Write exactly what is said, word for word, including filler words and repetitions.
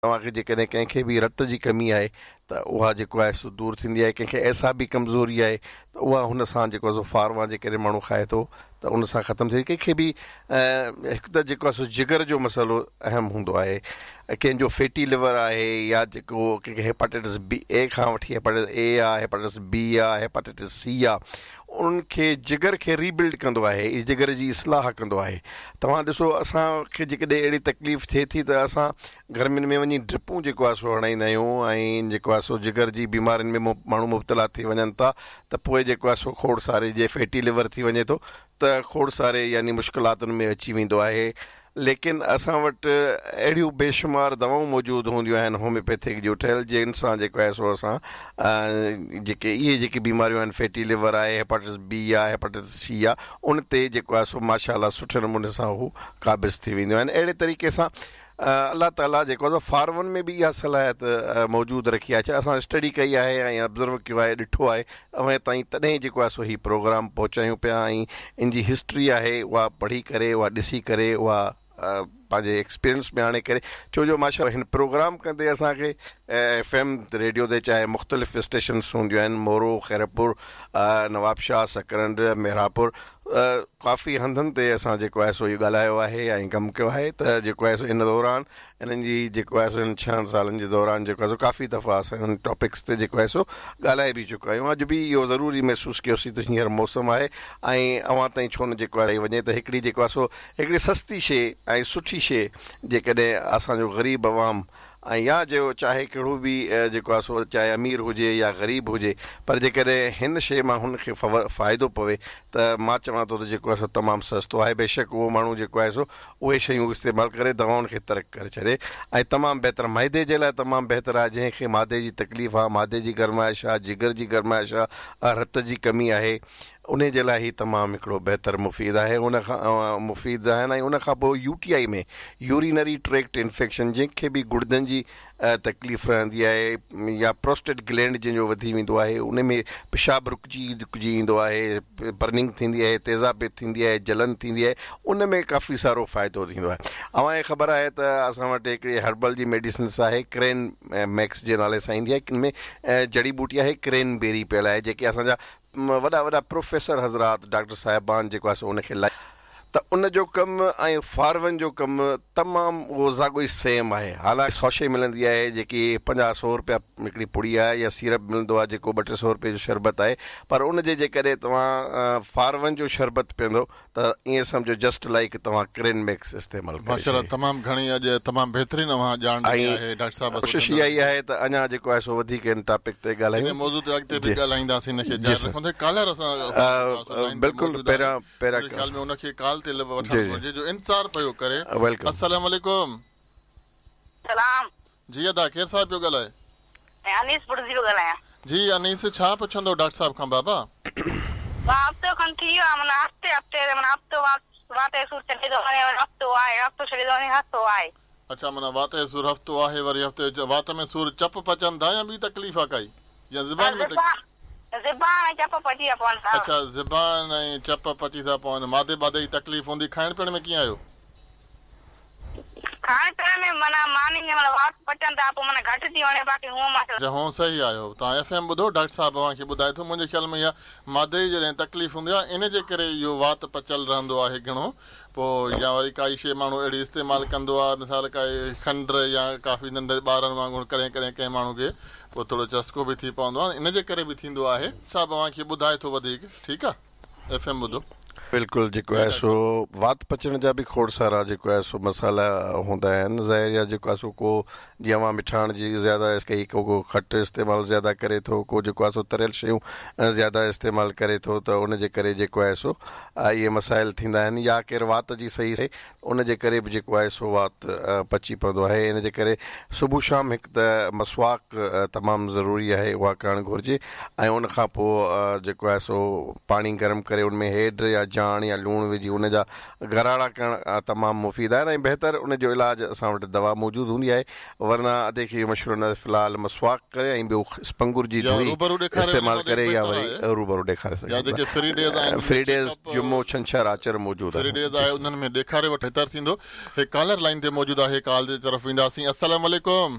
तव्हांखे जेकॾहिं कंहिंखे बि रत जी कमी आहे त उहा जेको आहे सो दूरि थींदी आहे, कंहिंखे ऐसा बि कमज़ोरी आहे त उहा हुन सां जेको आहे सो फारवा जेकॾहिं माण्हू खाए थो त उन सां ख़तमु थिए। कंहिंखे बि हिकु त जेको आहे सो जिगर जो मसइलो अहम हूंदो आहे, कंहिंजो फैटी लिवर आहे या जेको कंहिंखे हेपाटाइटिस बी ए खां वठी हेपाटाइटिस ए आहे, हेपाटाइटिस बी आहे, हेपाटाइटिस सी आहे, उनखे जिगर खे रीबिल्ड कंदो आहे, जिगर जी इस्लाह कंदो आहे। तव्हां ॾिसो असांखे जेकॾहिं अहिड़ी तकलीफ़ थिए थी त असां गर्मियुनि में वञी ड्रिपूं जेको आहे सो हणाईंदा आहियूं ऐं जेको आहे सो जिगर जी बीमारियुनि में माण्हू मुब्तला थी वञनि था त पोइ जेको आहे सो खोड़ सारे जे फैटी लिवर थी वञे थो त खोड़ सारे यानी मुश्किलातुनि में अची वेंदो आहे। लेकिन असां वटि अहिड़ियूं बेशुमार दवाऊं मौजूदु हूंदियूं आहिनि होम्योपैथिक जूं ठहियल, जिन सां जेको आहे सो असां जेके इहे जेके बीमारियूं आहिनि, फैटी लिवर आहे, हेपाटाइटिस बी आहे, हेपाटाइटिस सी आहे, उन ते जेको आहे सो माशाअल्लाह सुठे नमूने सां हू क़ाबिज़ थी वेंदियूं आहिनि। अहिड़े तरीक़े सां अलाह ताला जेको आहे फारवन में बि इहा सलाहियत मौजूदु रखी आहे। असां स्टडी कई आहे ऐं ऑब्ज़र्व कयो आहे, ॾिठो आहे अवे ताईं, तॾहिं जेको आहे सो हीउ प्रोग्राम पहुचायूं पिया ऐं इन जी हिस्ट्री आहे उहा पढ़ी करे, उहा ॾिसी करे, उहा पंहिंजे एक्सपीरियंस में आणे करे, छो जो माशा हिन प्रोग्राम कंदे असांखे एफ एम रेडियो ते चाहे मुख़्तलिफ़ स्टेशन्स हूंदियूं आहिनि, मोरो, खैरपुर, नवाबशाह, सकरंड, मेहरापुर, काफ़ी हंधनि ते असां जेको आहे सो इहो ॻाल्हायो आहे ऐं कमु कयो आहे त जेको आहे सो इन दौरान इन्हनि जी जेको आहे सो इन छहनि सालनि जे दौरान जेको आहे सो काफ़ी दफ़ा असां इन टॉपिक्स ते जेको आहे सो ॻाल्हाए बि चुका आहियूं। अॼु बि इहो ज़रूरी महसूसु कयोसीं त हींअर मौसमु आहे ऐं अवां ताईं छो न जेको आहे वञे त हिकिड़ी जेको आहे सो हिकिड़ी सस्ती शइ ऐं सुठी शइ जेकॾहिं असांजो ग़रीब अवाम ऐं या जो चाहे कहिड़ो बि जेको आहे सो चाहे अमीर हुजे या ग़रीब हुजे, पर जेकॾहिं हिन शइ मां हुनखे फ़ाइदो पवे त मां चवां थो त जेको आहे सो तमामु सस्तो आहे। बेशक उहो माण्हू जेको आहे सो उहे शयूं इस्तेमालु करे दवाउनि खे तर्क करे छॾे ऐं तमामु बहितर माइदे जे लाइ तमामु बहितर आहे। जंहिंखे मादे जी तकलीफ़ आहे, मादे जी गरमाइश आहे, जिगर जी गरमाइश आहे, रत जी कमी आहे, उन जे लाइ ही तमामु हिकिड़ो बहितर मुफ़ीद आहे। उन खां मुफ़ीद आहिनि ऐं उन खां पोइ यू टी आई में यूरिनरी ट्रैक्ट इन्फेक्शन, जंहिंखे बि गुर्दनि जी तकलीफ़ रहंदी आहे या प्रोस्टेट ग्लैंड जंहिंजो वधी वेंदो आहे, उन में पेशाब रुकिजी रुकिजी ईंदो आहे, बर्निंग थींदी आहे, तेज़ाबियत थींदी आहे, जलन थींदी आहे, उन में काफ़ी सारो फ़ाइदो थींदो आहे। अवां खे ख़बर आहे त असां वटि हिकिड़ी हर्बल जी मेडिसिन्स आहे, क्रेन मैक्स जे नाले सां ईंदी आहे, किन में जड़ी बूटी आहे, क्रेन बेरी पियल आहे, जेके असांजा वॾा वॾा प्रोफेसर हज़रात, डॉक्टर साहिबान जेको आहे सो उनखे लाइ त उन जो कमु ऐं फारवन जो कमु तमामु उहो साॻियो ई सेम आहे। हालांकि सौ शइ मिलंदी आहे जेकी पंजाह सौ रुपया हिकिड़ी पुड़ी आहे, या सीरप मिलंदो आहे जेको ॿ टे सौ रुपए जो शरबत आहे, पर उन जे जेकॾहिं तव्हां फारवन जो शरबत पीअंदो त ईअं सम्झो जस्ट लाइक तव्हां क्रेन मैक्स इस्तेमालु कयो। माशाअल्लाह, तमामु घणी अॼु तमामु बहितरीनु ॼाण आहे डॉक्टर साहब। कोशिश इहा ई आहे त अञा जेको आहे सो वधीक इन टॉपिक ते ॻाल्हायूं, मौज़ूअ ते अॻिते बि ॻाल्हाईंदासीं। बिल्कुलु पहिरियां पहिरियां ख़्याल में उनखे कॉल ते वठणु घुरिजे जो इंतज़ार पियो करे। अस्सलाम वालेकुम। सलाम जी अदा, केरु साहब पियो ॻाल्हाए? अनीस पुरजी पियो ॻाल्हायां। जी अनीस, छा पुछंदो डॉक्टर साहब खां बाबा? हफ़्तो खनि थी वियो आहे, माना हफ़्ते हफ़्ते माना हफ़्तो वाते सूर चढ़े थो वञे, हफ़्तो आहे, हफ़्तो छॾे थो वञे, हफ़्तो आहे। अच्छा, माना वाते सूर हफ़्तो आहे, वरी हफ़्ते वात में सूर चप पचनि था या ॿी तकलीफ़ आहे काई, या ज़ुबान में? ज़ुबान ऐं चप पची था पवनि। अच्छा, ज़ुबान ऐं चप पची था पवनि, मादे बादे जी तकलीफ़ हूंदी। खाइण पीअण में कीअं आहियो? खाइण पीअण में माना मानी में माना वात पचनि था, पोइ माना घटि थी वञे, बाक़ी हूअं मां अच्छा हूअं सही आहियो। तव्हां एफ एम ॿुधो, डॉक्टर साहब तव्हांखे ॿुधाए थो। मुंहिंजे ख़्याल में इहा मादे जी जॾहिं तकलीफ़ हूंदी आहे, इन जे करे इहो वात पचल रहंदो आहे घणो। पोइ या वरी काई शइ माण्हू अहिड़ी इस्तेमालु कंदो आहे, मिसाल काई खंड या काफ़ी नंढे ॿारनि वांगुरु कॾहिं कॾहिं कंहिं माण्हू खे पोइ थोरो चस्को बि थी पवंदो आहे, इन जे करे बि थींदो आहे। साहब तव्हांखे ॿुधाए थो वधीक, ठीकु आहे? एफ एम ॿुधो। बिल्कुलु जेको आहे सो वात पचण जा बि खोड़ सारा जेको आहे सो मसाला हूंदा आहिनि। ज़ाहिर आहे जेको आहे सो को जीअं मां मिठाण जी ज़्यादा कई, को को खट इस्तेमालु ज़्यादा करे थो, को जेको आहे सो तरियल शयूं ज़्यादा इस्तेमालु करे थो, त उन जे करे जेको आहे सो इहे मसाइल थींदा आहिनि। या केरु वात जी सही से उन जे करे बि जेको आहे सो वात पची पवंदो आहे। इन जे करे सुबुह शाम हिकु त मसवाक तमामु ज़रूरी आहे, उहा करणु घुरिजे, ऐं उन खां पोइ जेको आहे सो पाणी गरम करे उन में हेड या जाण या लूणु विझी उन जा गराड़ा करणु तमामु मुफ़ीद आहिनि, ऐं बहितर उन जो इलाजु असां वटि दवा मौजूदु हूंदी आहे। वरना अधे खे मशहूरु न फ़िलहाल मसवाक करे ऐं ॿियो स्पंगुर जी धोई इस्तेमालु करे, या वरी रूबरू ॾेखारे सघे। फ्री डेज़ जुमो छंछरु आचर मौजूदु आहे, उन्हनि में ॾेखारे वठि बहितर थींदो। हिकु कॉलर लाइन ते मौजूदु आहे, कॉल जे तरफ़ ईंदासीं। अस्सलाम वालेकुम।